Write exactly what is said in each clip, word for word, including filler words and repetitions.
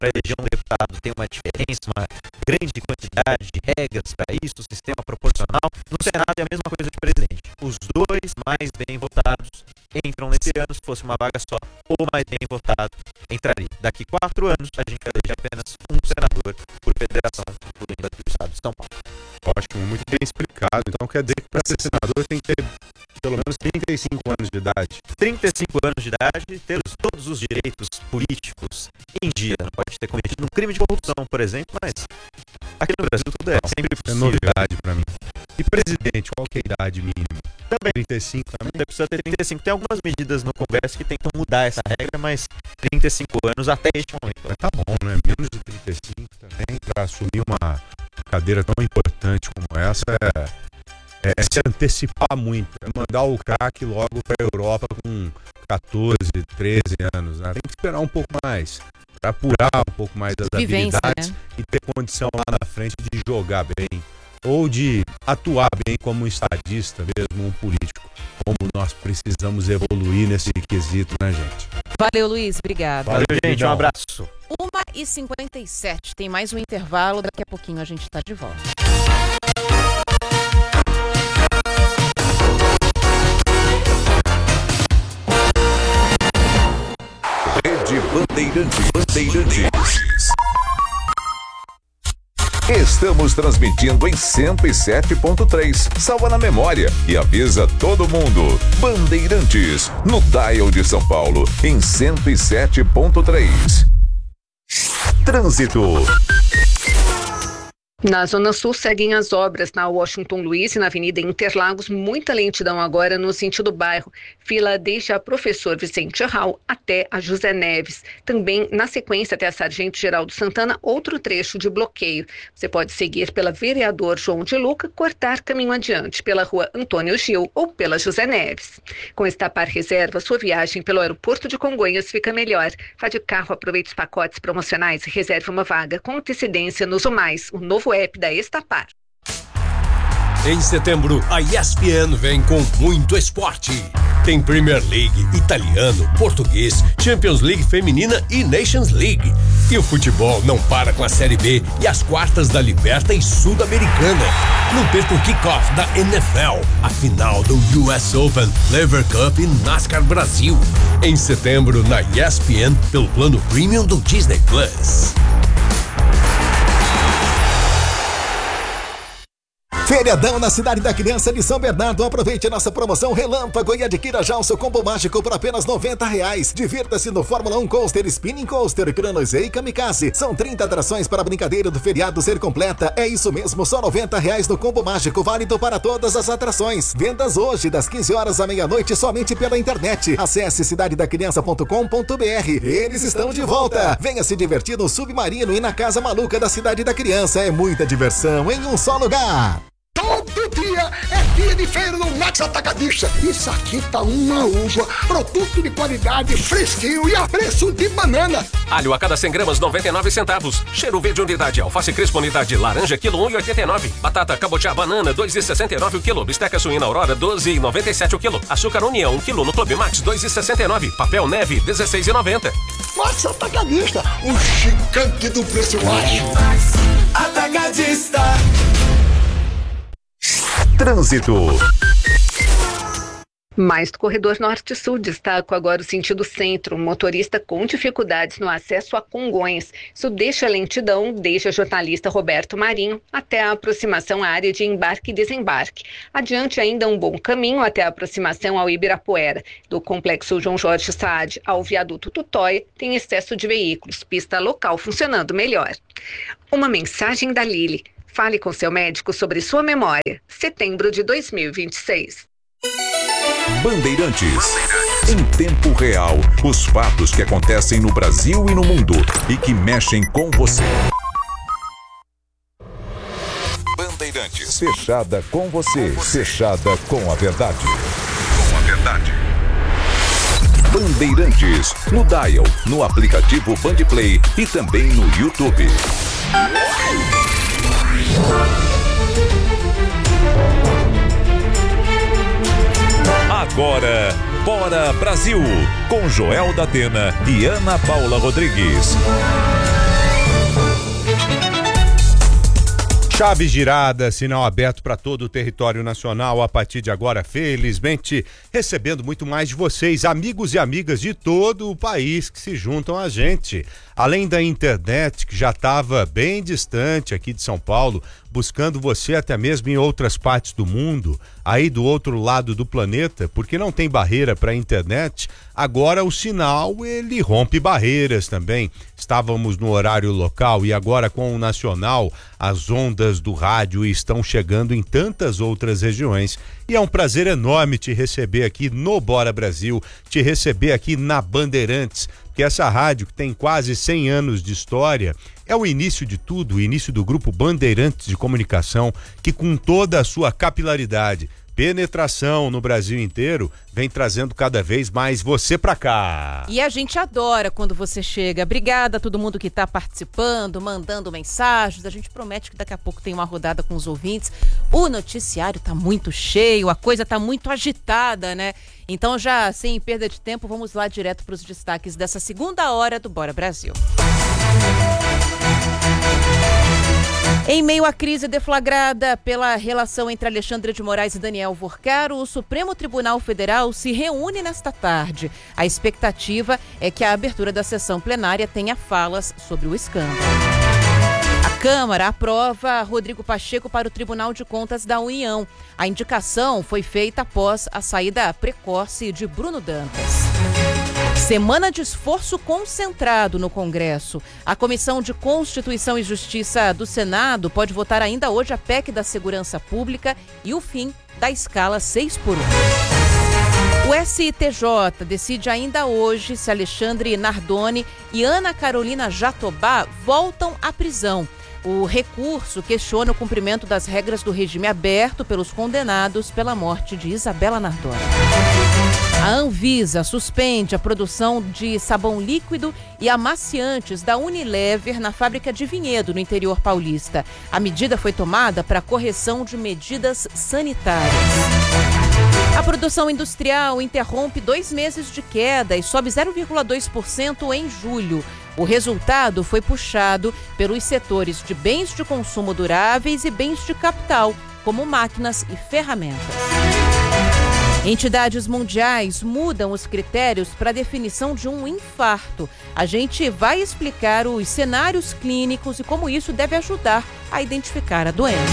para eleger um deputado tem uma diferença, uma grande quantidade de regras para isso, o sistema proporcional. No Senado é a mesma coisa de presidente. Os dois mais bem votados entram nesse ano. Se fosse uma vaga só, o mais bem votado entraria. Daqui quatro anos, a gente vai eleger apenas um senador por federação, incluindo aqui o estado de São Paulo. Ótimo, muito bem explicado. Então quer dizer que para ser senador tem que ter pelo menos trinta e cinco anos de idade. trinta e cinco anos de idade, ter todos os direitos políticos em dia. Não pode ter cometido um crime de corrupção, por exemplo, mas aqui no Brasil tudo é Não, sempre é possível. novidade para mim. E presidente, qual que é a idade mínima? Também. trinta e cinco também? Você precisa ter trinta e cinco. Tem algumas medidas no Congresso que tentam mudar essa regra, mas trinta e cinco anos até este momento. Mas tá bom, né? Menos de trinta e cinco também, para assumir uma cadeira tão importante como essa, é, é se antecipar muito. É mandar o craque logo para a Europa com catorze, treze anos. Né? Tem que esperar um pouco mais, para apurar um pouco mais as Vivência, habilidades, né? E ter condição lá na frente de jogar bem, ou de atuar bem como um estadista mesmo, um político. Como nós precisamos evoluir nesse quesito, né, gente? Valeu, Luiz. Obrigado. Valeu, gente. Um abraço. uma e cinquenta e sete. Tem mais um intervalo. Daqui a pouquinho a gente está de volta. Rede Bandeirantes. Bandeirantes. Estamos transmitindo em cento e sete ponto três. Salva na memória e avisa todo mundo. Bandeirantes, no dial de São Paulo, em cento e sete ponto três. Trânsito. Na Zona Sul seguem as obras na Washington Luiz e na Avenida Interlagos, muita lentidão agora no sentido bairro. Fila desde a Professor Vicente Arral até a José Neves. Também na sequência até a Sargento Geraldo Santana, outro trecho de bloqueio. Você pode seguir pela Vereador João de Luca, cortar caminho adiante pela Rua Antônio Gil ou pela José Neves. Com Estapar Reserva, sua viagem pelo aeroporto de Congonhas fica melhor. Vá de carro, aproveite os pacotes promocionais e reserve uma vaga com antecedência no Zumais, o novo app da Estapar. Em setembro, a E S P N vem com muito esporte. Tem Premier League, italiano, português, Champions League feminina e Nations League. E o futebol não para com a Série B e as quartas da Liberta e Sul-Americana. Não perca o kickoff da N F L, a final do U S Open, Lever Cup e NASCAR Brasil. Em setembro, na E S P N, pelo plano Premium do Disney Plus. Feriadão na Cidade da Criança de São Bernardo. Aproveite a nossa promoção Relâmpago e adquira já o seu combo mágico por apenas noventa reais. Divirta-se no Fórmula um Coaster, Spinning Coaster, Chronos e Kamikaze. São trinta atrações para a brincadeira do feriado ser completa. É isso mesmo, só noventa reais no combo mágico, válido para todas as atrações. Vendas hoje, das quinze horas à meia-noite, somente pela internet. Acesse cidade da criança ponto com ponto b r. Eles estão de volta. Venha se divertir no Submarino e na Casa Maluca da Cidade da Criança. É muita diversão em um só lugar. Todo dia é dia de feira no Max Atacadista. Isso aqui tá uma uva, produto de qualidade, fresquinho e a preço de banana. Alho a cada cem gramas, noventa e nove centavos. Cheiro verde unidade, alface crespo unidade, laranja quilo um e oitenta e nove. Batata cabotiá banana, dois e sessenta e nove o quilo. Bisteca suína aurora, doze e noventa e sete o quilo. Açúcar União, um quilo no Clube Max, dois e sessenta e nove. Papel neve, dezesseis e noventa. Max Atacadista, o gigante do preço baixo. Max Atacadista. Trânsito. Mais do corredor norte-sul, destaco agora o sentido centro. Motorista com dificuldades no acesso a Congonhas. Isso deixa a lentidão desde a jornalista Roberto Marinho até a aproximação à área de embarque e desembarque. Adiante ainda um bom caminho até a aproximação ao Ibirapuera. Do complexo João Jorge Saad ao viaduto Tutóia tem excesso de veículos. Pista local funcionando melhor. Uma mensagem da Lili. Fale com seu médico sobre sua memória. Setembro de dois mil e vinte e seis. Bandeirantes. Em tempo real, os fatos que acontecem no Brasil e no mundo e que mexem com você. Bandeirantes. Fechada com você. Fechada com a verdade. Com a verdade. Bandeirantes. No dial, no aplicativo Bandplay e também no YouTube. Agora, Bora Brasil, com Joel da Atena e Ana Paula Rodrigues. Chave girada, sinal aberto para todo o território nacional a partir de agora, felizmente, recebendo muito mais de vocês, amigos e amigas de todo o país que se juntam a gente. Além da internet, que já estava bem distante aqui de São Paulo, buscando você até mesmo em outras partes do mundo, aí do outro lado do planeta, porque não tem barreira para a internet, agora o sinal, ele rompe barreiras também. Estávamos no horário local e agora com o nacional, as ondas do rádio estão chegando em tantas outras regiões. E é um prazer enorme te receber aqui no Bora Brasil, te receber aqui na Bandeirantes, que essa rádio que tem quase cem anos de história, é o início de tudo, o início do grupo Bandeirantes de Comunicação, que com toda a sua capilaridade, penetração no Brasil inteiro, vem trazendo cada vez mais você pra cá. E a gente adora quando você chega. Obrigada a todo mundo que tá participando, mandando mensagens. A gente promete que daqui a pouco tem uma rodada com os ouvintes. O noticiário tá muito cheio, a coisa tá muito agitada, né? Então já, sem perda de tempo, vamos lá direto para os destaques dessa segunda hora do Bora Brasil. Em meio à crise deflagrada pela relação entre Alexandre de Moraes e Daniel Worcaro, o Supremo Tribunal Federal se reúne nesta tarde. A expectativa é que a abertura da sessão plenária tenha falas sobre o escândalo. A Câmara aprova Rodrigo Pacheco para o Tribunal de Contas da União. A indicação foi feita após a saída precoce de Bruno Dantas. Semana de esforço concentrado no Congresso. A Comissão de Constituição e Justiça do Senado pode votar ainda hoje a P E C da Segurança Pública e o fim da escala seis por um. O S T J decide ainda hoje se Alexandre Nardoni e Ana Carolina Jatobá voltam à prisão. O recurso questiona o cumprimento das regras do regime aberto pelos condenados pela morte de Isabela Nardoni. A Anvisa suspende a produção de sabão líquido e amaciantes da Unilever na fábrica de Vinhedo, no interior paulista. A medida foi tomada para correção de medidas sanitárias. A produção industrial interrompe dois meses de queda e sobe zero vírgula dois por cento em julho. O resultado foi puxado pelos setores de bens de consumo duráveis e bens de capital, como máquinas e ferramentas. Entidades mundiais mudam os critérios para a definição de um infarto. A gente vai explicar os cenários clínicos e como isso deve ajudar a identificar a doença.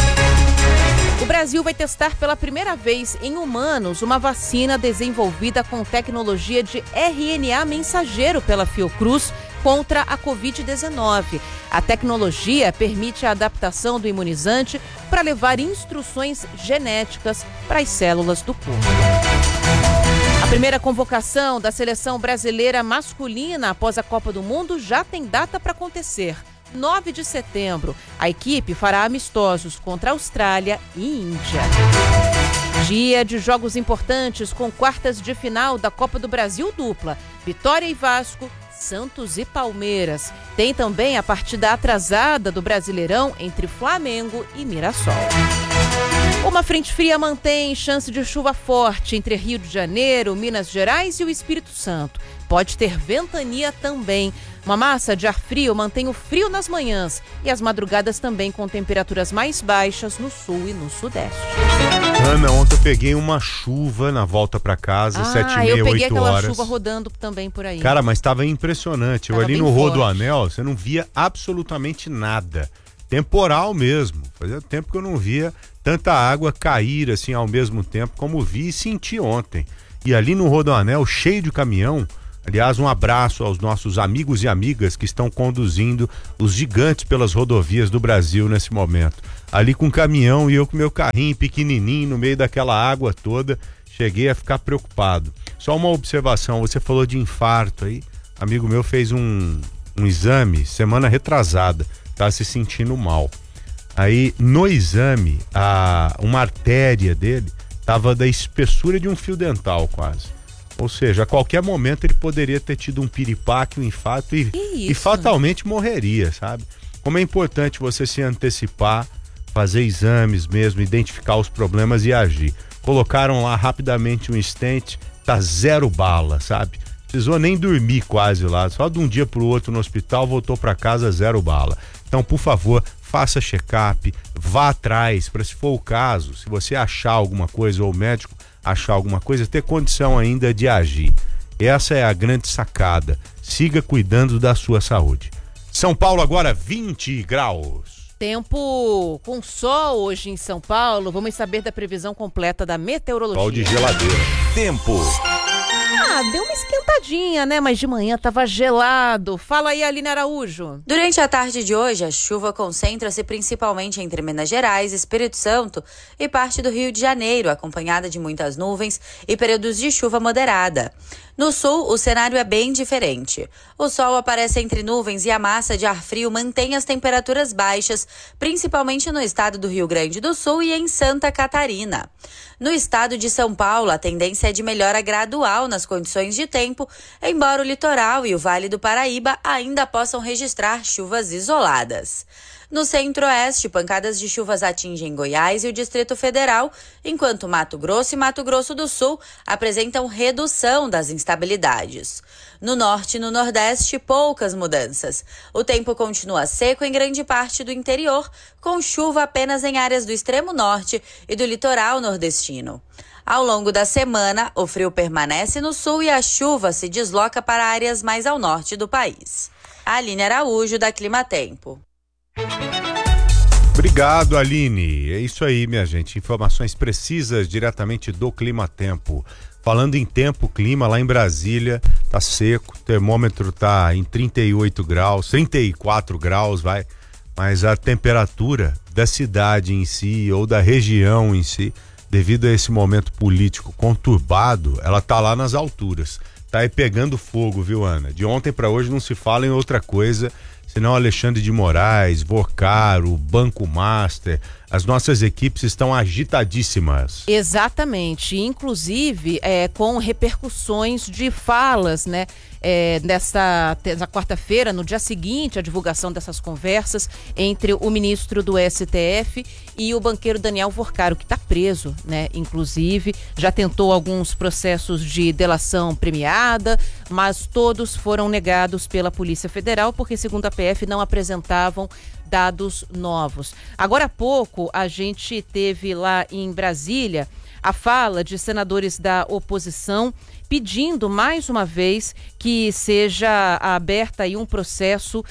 O Brasil vai testar pela primeira vez em humanos uma vacina desenvolvida com tecnologia de R N A mensageiro pela Fiocruz contra a covid dezenove. A tecnologia permite a adaptação do imunizante para levar instruções genéticas para as células do corpo. A primeira convocação da seleção brasileira masculina após a Copa do Mundo já tem data para acontecer. nove de setembro, a equipe fará amistosos contra a Austrália e Índia. Dia de jogos importantes com quartas de final da Copa do Brasil dupla. Vitória e Vasco, Santos e Palmeiras. Tem também a partida atrasada do Brasileirão entre Flamengo e Mirassol. Uma frente fria mantém chance de chuva forte entre Rio de Janeiro, Minas Gerais e o Espírito Santo. Pode ter ventania também. Uma massa de ar frio mantém o frio nas manhãs e as madrugadas também com temperaturas mais baixas no sul e no sudeste. Ana, ontem eu peguei uma chuva na volta pra casa, ah, sete e meia, oito horas. eu peguei aquela chuva rodando também por aí. Cara, mas estava impressionante. Tava eu ali no forte. Rodoanel, você não via absolutamente nada. Temporal mesmo. Fazia tempo que eu não via tanta água cair assim ao mesmo tempo como vi e senti ontem. E ali no Rodoanel, cheio de caminhão. Aliás, um abraço aos nossos amigos e amigas que estão conduzindo os gigantes pelas rodovias do Brasil nesse momento. Ali com caminhão e eu com meu carrinho pequenininho no meio daquela água toda, cheguei a ficar preocupado. Só uma observação, você falou de infarto aí, amigo meu fez um, um exame semana retrasada, tá se sentindo mal. Aí no exame, a, uma artéria dele tava da espessura de um fio dental quase. Ou seja, a qualquer momento ele poderia ter tido um piripaque, um infarto e, e fatalmente morreria, sabe? Como é importante você se antecipar, fazer exames mesmo, identificar os problemas e agir. Colocaram lá rapidamente um stent, tá zero bala, sabe? Precisou nem dormir quase lá, só de um dia pro outro no hospital, voltou para casa zero bala. Então, por favor, faça check-up, vá atrás, para se for o caso, se você achar alguma coisa ou o médico achar alguma coisa, ter condição ainda de agir. Essa é a grande sacada. Siga cuidando da sua saúde. São Paulo agora vinte graus. Tempo com sol hoje em São Paulo. Vamos saber da previsão completa da meteorologia. Sol de geladeira. Tempo. Ah, deu uma esquentadinha, né? Mas de manhã tava gelado. Fala aí, Aline Araújo. Durante a tarde de hoje, a chuva concentra-se principalmente entre Minas Gerais, Espírito Santo e parte do Rio de Janeiro, acompanhada de muitas nuvens e períodos de chuva moderada. No sul, o cenário é bem diferente. O sol aparece entre nuvens e a massa de ar frio mantém as temperaturas baixas, principalmente no estado do Rio Grande do Sul e em Santa Catarina. No estado de São Paulo, a tendência é de melhora gradual nas condições de tempo, embora o litoral e o Vale do Paraíba ainda possam registrar chuvas isoladas. No centro-oeste, pancadas de chuvas atingem Goiás e o Distrito Federal, enquanto Mato Grosso e Mato Grosso do Sul apresentam redução das instabilidades. No norte e no nordeste, poucas mudanças. O tempo continua seco em grande parte do interior, com chuva apenas em áreas do extremo norte e do litoral nordestino. Ao longo da semana, o frio permanece no sul e a chuva se desloca para áreas mais ao norte do país. Aline Araújo, da Climatempo. Obrigado, Aline. É isso aí, minha gente. Informações precisas diretamente do Climatempo. Falando em tempo, clima lá em Brasília tá seco, o termômetro tá em trinta e oito graus, trinta e quatro graus, vai. Mas a temperatura da cidade em si ou da região em si, devido a esse momento político conturbado, ela tá lá nas alturas. Tá aí pegando fogo, viu, Ana? De ontem para hoje não se fala em outra coisa senão Alexandre de Moraes, Vocaro, Banco Master. As nossas equipes estão agitadíssimas. Exatamente, inclusive é, com repercussões de falas, né? É, nessa, nessa quarta-feira, no dia seguinte à divulgação dessas conversas entre o ministro do S T F e o banqueiro Daniel Vocaro, que está preso, né? Inclusive, já tentou alguns processos de delação premiada, mas todos foram negados pela Polícia Federal, porque, segundo a P F, não apresentavam dados novos. Agora há pouco, a gente teve lá em Brasília a fala de senadores da oposição pedindo mais uma vez que seja aberta aí um processo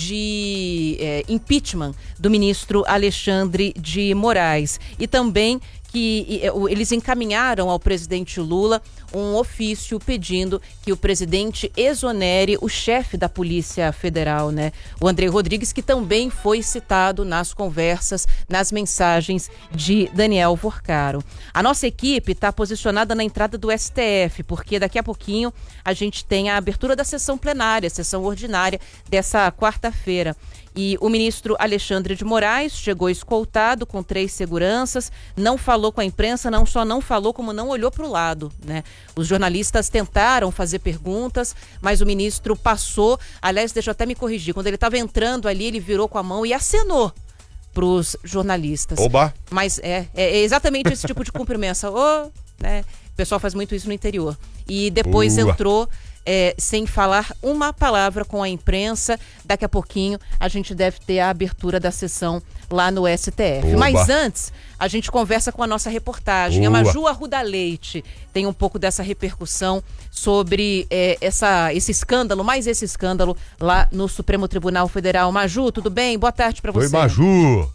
de é, impeachment do ministro Alexandre de Moraes e também que eles encaminharam ao presidente Lula um ofício pedindo que o presidente exonere o chefe da Polícia Federal, né? O André Rodrigues, que também foi citado nas conversas, nas mensagens de Daniel Vocaro. A nossa equipe está posicionada na entrada do S T F, porque daqui a pouquinho a gente tem a abertura da sessão plenária, sessão ordinária dessa quarta-feira. E o ministro Alexandre de Moraes chegou escoltado com três seguranças, não falou com a imprensa, não só não falou, como não olhou para o lado, né? Os jornalistas tentaram fazer perguntas, mas o ministro passou. Aliás, deixa eu até me corrigir, quando ele estava entrando ali, ele virou com a mão e acenou para os jornalistas. Oba! Mas é, é exatamente esse tipo de cumprimento. Oh, né? O pessoal faz muito isso no interior. E depois Ua. entrou... É, sem falar uma palavra com a imprensa. Daqui a pouquinho a gente deve ter a abertura da sessão lá no S T F. Oba. Mas antes, a gente conversa com a nossa reportagem. Ua. A Maju Arruda Leite tem um pouco dessa repercussão sobre é, essa, esse escândalo, mais esse escândalo lá no Supremo Tribunal Federal. Maju, tudo bem? Boa tarde para você. Oi, Maju.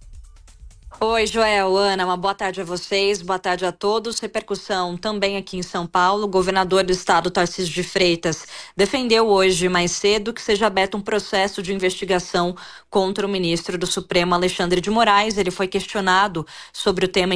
Oi, Joel, Ana, uma boa tarde a vocês, boa tarde a todos. Repercussão também aqui em São Paulo. O governador do estado, Tarcísio de Freitas, defendeu hoje mais cedo que seja aberto um processo de investigação contra o ministro do Supremo, Alexandre de Moraes. Ele foi questionado sobre o tema